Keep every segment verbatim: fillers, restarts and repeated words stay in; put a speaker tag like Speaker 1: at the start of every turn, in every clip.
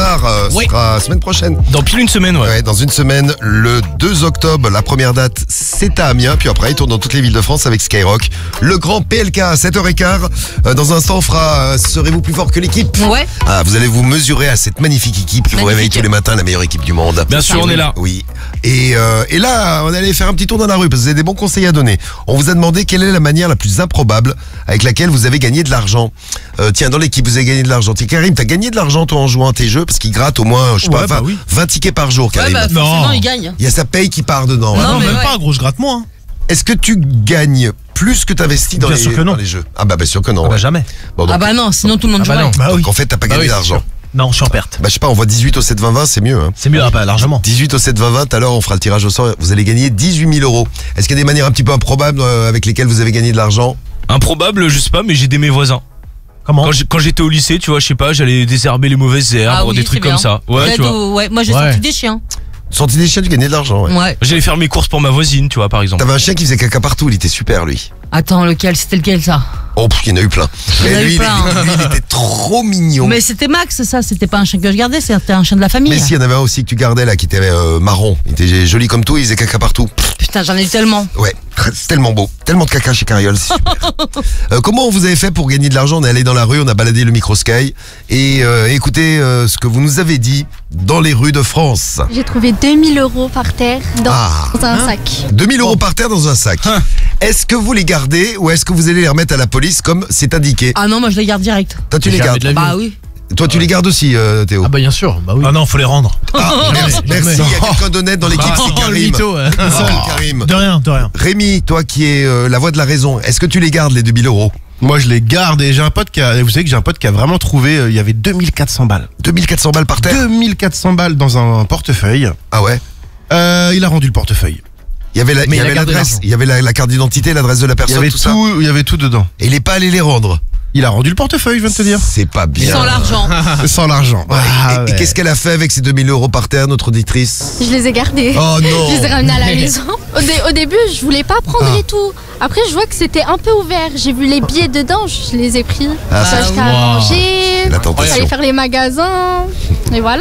Speaker 1: Star euh,
Speaker 2: Oui.
Speaker 1: sera semaine prochaine.
Speaker 2: Dans pile une semaine, ouais.
Speaker 1: Ouais, dans une semaine, le deux octobre, la première date, c'est à Amiens. Puis après, il tourne dans toutes les villes de France avec Skyrock. Le grand P L K à sept heures quinze. Euh, dans un instant, on fera euh, Serez-vous plus fort que l'équipe?
Speaker 3: Ouais.
Speaker 1: Ah, vous allez vous mesurer à cette magnifique équipe qui vous
Speaker 3: Magnifique.
Speaker 1: réveille tous les matins, la meilleure équipe du monde.
Speaker 2: Bien sûr, on est là.
Speaker 1: Oui. Et, euh, et là, on allait faire un petit tour dans la rue parce que vous avez des bons conseils à donner. On vous a demandé quelle est la manière la plus improbable avec laquelle vous avez gagné de l'argent. Euh, tiens, dans l'équipe, vous avez gagné de l'argent. Tiens, Karim, t'as gagné de l'argent toi en jouant à tes jeux parce qu'il gratte au moins, je sais pas,
Speaker 4: Ouais, bah
Speaker 1: vingt,
Speaker 4: oui.
Speaker 1: vingt tickets par jour,
Speaker 3: Ouais,
Speaker 1: Karim.
Speaker 3: bah,
Speaker 4: Non.
Speaker 3: forcément, il gagne.
Speaker 1: Il y a sa paye qui part dedans.
Speaker 3: Non,
Speaker 1: hein.
Speaker 4: Non,
Speaker 3: mais
Speaker 4: même
Speaker 3: ouais.
Speaker 4: pas, gros, je gratte moins. Hein.
Speaker 1: Est-ce que tu gagnes plus que t'investis dans,
Speaker 4: Bien
Speaker 1: les-
Speaker 4: sûr que non.
Speaker 1: dans les jeux? Ah bah bien sûr que non.
Speaker 4: Ah bah
Speaker 1: ouais.
Speaker 4: jamais.
Speaker 1: Bon, donc,
Speaker 3: Ah bah non, sinon tout le monde
Speaker 4: Ah bah
Speaker 3: jouerait.
Speaker 4: non. Bah oui.
Speaker 1: donc en fait, t'as pas
Speaker 4: Bah
Speaker 1: gagné
Speaker 4: oui, c'est
Speaker 1: d'argent.
Speaker 4: sûr. Non, je suis en perte.
Speaker 1: Bah je sais pas, on voit dix-huit au sept vingt vingt, c'est mieux. Hein.
Speaker 4: C'est mieux, ah bah largement.
Speaker 1: dix-huit au sept vingt vingt, tout à l'heure on fera le tirage au sort, vous allez gagner dix-huit mille euros. Est-ce qu'il y a des manières un petit peu improbables euh, avec lesquelles vous avez gagné de l'argent?
Speaker 2: Improbable, je sais pas, mais j'ai aidé mes voisins.
Speaker 4: Comment
Speaker 2: Quand j'ai- Quand j'étais au lycée, tu vois, je sais pas, j'allais désherber les mauvaises herbes,
Speaker 3: Ah oui,
Speaker 2: des
Speaker 3: c'est
Speaker 2: trucs
Speaker 3: bien.
Speaker 2: comme ça. Ouais,
Speaker 3: L'aide
Speaker 2: tu vois.
Speaker 3: au- ouais, moi j'ai
Speaker 4: Ouais.
Speaker 3: sorti des chiens.
Speaker 1: Sorti des chiens, tu gagnais de l'argent, ouais.
Speaker 3: Ouais.
Speaker 2: J'allais faire mes courses pour ma voisine, tu vois, par exemple.
Speaker 1: T'avais un chien qui faisait caca partout, il était super lui.
Speaker 3: Attends, lequel? C'était lequel ça?
Speaker 1: Oh, pff, il y en a eu plein.
Speaker 3: Il y en a
Speaker 1: Mais
Speaker 3: eu
Speaker 1: lui, il-
Speaker 3: plein.
Speaker 1: lui, il était trop mignon.
Speaker 3: Mais c'était Max, ça. C'était pas un chien que je gardais, c'était un chien de la famille.
Speaker 1: Mais si, il y en avait un aussi que tu gardais là, qui était euh, marron. Il était joli comme tout, il faisait caca partout.
Speaker 3: Putain, j'en ai eu tellement.
Speaker 1: Ouais, c'est tellement beau. Tellement de caca chez Cariole, c'est super. Euh, comment vous avez fait pour gagner de l'argent? On est allé dans la rue, on a baladé le micro Sky. Et euh, écoutez euh, ce que vous nous avez dit dans les rues de France.
Speaker 5: J'ai trouvé deux mille euros par terre dans
Speaker 1: Ah.
Speaker 5: un sac.
Speaker 1: deux mille euros par terre dans un sac.
Speaker 2: Hein.
Speaker 1: Est-ce que vous les gardez ou est-ce que vous allez les remettre à la police comme c'est indiqué?
Speaker 3: Ah non, moi je les garde direct.
Speaker 1: Toi, tu les
Speaker 4: Jamais
Speaker 1: gardes.
Speaker 4: de la vie.
Speaker 3: Bah oui.
Speaker 1: Toi, tu les gardes aussi, euh, Théo.
Speaker 4: Ah bah bien sûr, bah oui. Ah non, faut les rendre.
Speaker 1: Ah, merci,
Speaker 4: jamais.
Speaker 1: merci. Il y a quelqu'un d'honnête dans l'équipe, c'est Karim.
Speaker 4: mytho, ouais.
Speaker 1: Oh, Karim.
Speaker 4: De rien, de rien.
Speaker 1: Rémi, toi qui es euh, la voix de la raison, est-ce que tu les gardes les deux mille euros?
Speaker 6: Moi, je les garde et j'ai un pote qui a, vous savez que j'ai un pote qui a vraiment trouvé, euh, il y avait deux mille quatre cents balles.
Speaker 1: deux mille quatre cents balles par terre?
Speaker 6: deux mille quatre cents balles dans un portefeuille.
Speaker 1: Ah ouais?
Speaker 6: Euh, il a rendu le portefeuille.
Speaker 1: Il y avait la- il
Speaker 4: Mais
Speaker 1: y
Speaker 4: il a
Speaker 1: avait
Speaker 4: gardé
Speaker 1: l'adresse,
Speaker 4: l'argent.
Speaker 1: il y avait la, la carte d'identité, l'adresse de la
Speaker 6: Il y
Speaker 1: personne,
Speaker 6: avait
Speaker 1: tout, ça.
Speaker 6: tout, il y avait tout dedans.
Speaker 1: Et il est pas allé les rendre.
Speaker 6: Il a rendu le portefeuille, je viens de te dire.
Speaker 1: C'est pas bien.
Speaker 3: Sans l'argent.
Speaker 6: Sans l'argent.
Speaker 1: Ouais,
Speaker 6: Ah,
Speaker 1: et et
Speaker 6: ouais.
Speaker 1: qu'est-ce qu'elle a fait avec ces deux mille euros par terre, notre auditrice?
Speaker 5: Je les ai gardés.
Speaker 1: Oh
Speaker 5: Je les ai
Speaker 1: non!
Speaker 5: ramenés à la maison. Au, dé- au début, je voulais pas prendre
Speaker 1: Ah.
Speaker 5: et tout. Après, je vois que c'était un peu ouvert. J'ai vu les billets dedans, je les ai pris.
Speaker 1: Ah,
Speaker 5: J'ai
Speaker 1: c'est-
Speaker 5: acheté à
Speaker 4: wow.
Speaker 5: manger.
Speaker 1: La tentation.
Speaker 5: J'allais faire les magasins. Et voilà.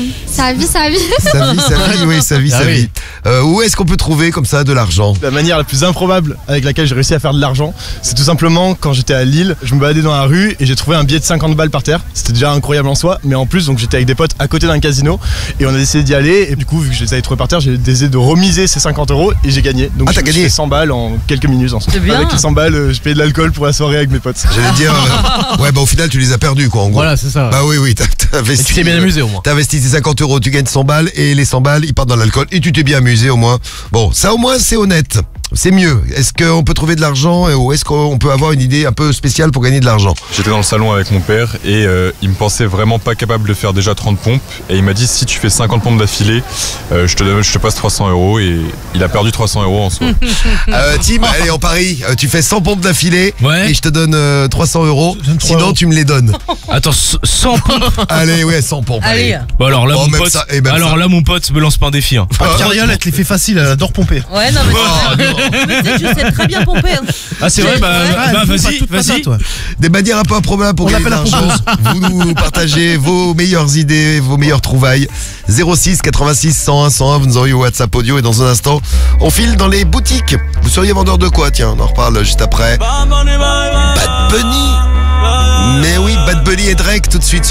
Speaker 5: Sa vie, sa vie.
Speaker 1: Sa vie, sa vie, oui, sa vie,
Speaker 4: Ah
Speaker 1: sa
Speaker 4: oui.
Speaker 1: vie. Euh, où est-ce qu'on peut trouver comme ça de l'argent?
Speaker 7: La manière la plus improbable avec laquelle j'ai réussi à faire de l'argent, c'est tout simplement quand j'étais à Lille, je me baladais dans la rue et j'ai trouvé un billet de cinquante balles par terre. C'était déjà incroyable en soi, mais en plus donc j'étais avec des potes à côté d'un casino et on a décidé d'y aller et du coup vu que je les avais trouvés par terre, j'ai décidé de remiser ces cinquante euros et j'ai gagné. Donc
Speaker 1: Ah, t'as
Speaker 7: je me suis
Speaker 1: gagné.
Speaker 7: fait cent balles en quelques minutes ensemble.
Speaker 3: C'est bien.
Speaker 7: Avec les cent balles, euh, je payais de l'alcool pour la soirée avec mes potes.
Speaker 1: J'allais dire, euh, ouais, bah au final, tu les as perdus, quoi, en gros.
Speaker 4: Voilà, c'est ça.
Speaker 1: Bah oui, oui, t'as t'as investi.
Speaker 4: Et tu t'es bien amusé au moins.
Speaker 1: T'as investi tes cinquante euros, tu gagnes cent balles et les cent balles, ils partent dans l'alcool et tu t'es bien amusé au moins. Bon, ça au moins, c'est honnête. C'est mieux. Est-ce qu'on peut trouver de l'argent ou est-ce qu'on peut avoir une idée un peu spéciale pour gagner de l'argent?
Speaker 8: J'étais dans le salon avec mon père et euh, il me pensait vraiment pas capable de faire déjà trente pompes et il m'a dit si tu fais cinquante pompes d'affilée, euh, je, te, donne- je te passe trois cents euros et il a perdu trois cents euros en soi.
Speaker 1: Euh, Tim, allez, en Paris, euh, tu fais cent pompes d'affilée
Speaker 2: Ouais.
Speaker 1: et je te donne euh, trois cents euros.
Speaker 4: Je donne trois
Speaker 1: Sinon,
Speaker 4: euros.
Speaker 1: tu me les donnes.
Speaker 2: Attends, c- cent pompes.
Speaker 1: Allez, ouais, cent pompes.
Speaker 3: Allez.
Speaker 2: Bon alors là,
Speaker 1: Oh,
Speaker 2: mon
Speaker 1: même
Speaker 2: pote,
Speaker 1: ça, et même
Speaker 2: alors
Speaker 1: ça.
Speaker 2: là, mon pote me lance pas un défi. Hein.
Speaker 6: Ah, Cariole, elle te les fait facile, elle adore pomper.
Speaker 3: Ouais, non, mais, mais tu sais, je sais très bien pomper. hein.
Speaker 2: Ah c'est vrai, bah,
Speaker 3: Ouais,
Speaker 2: bah
Speaker 6: Tout
Speaker 2: vas-y,
Speaker 6: pas- tout pas ça,
Speaker 2: vas-y.
Speaker 6: toi.
Speaker 1: Des manières un peu improbables pour
Speaker 6: On
Speaker 1: gagner de
Speaker 6: l'appelle la
Speaker 1: l'argent. Vous nous partagez vos meilleures idées, vos meilleures trouvailles. zéro six quatre-vingt-six cent un cent un, vous nous envoyez au WhatsApp audio et dans un instant, on file dans les boutiques. Vous seriez vendeur de quoi? Tiens, on en reparle juste après. Bad Bunny. Mais oui, Bad Bunny et Drake tout de suite sur